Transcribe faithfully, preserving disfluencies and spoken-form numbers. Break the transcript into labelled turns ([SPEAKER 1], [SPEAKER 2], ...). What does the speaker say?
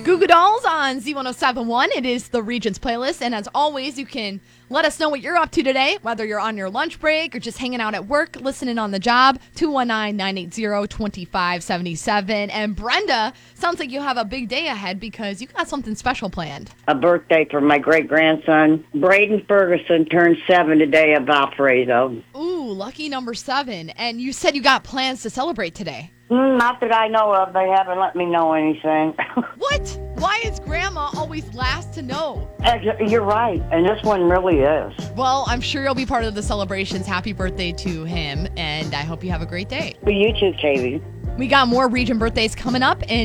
[SPEAKER 1] Goo Goo Dolls on Z one oh seven point one. It is the Regions playlist. And as always, you can let us know what you're up to today, whether you're on your lunch break or just hanging out at work, listening on the job. two one nine, nine eight zero, two five seven seven. And Brenda, sounds like you have a big day ahead because you got something special planned.
[SPEAKER 2] A birthday for my great-grandson. Braden Ferguson turned seven today at Valparaiso.
[SPEAKER 1] Ooh, lucky number seven. And you said you got plans to celebrate today.
[SPEAKER 2] Mm, not that I know of. They haven't let me know anything.
[SPEAKER 1] What? Why is Grandma always last to know?
[SPEAKER 2] You're right, and this one really is.
[SPEAKER 1] Well, I'm sure you'll be part of the celebrations. Happy birthday to him, and I hope you have a great day.
[SPEAKER 2] For you too, Katie.
[SPEAKER 1] We got more region birthdays coming up in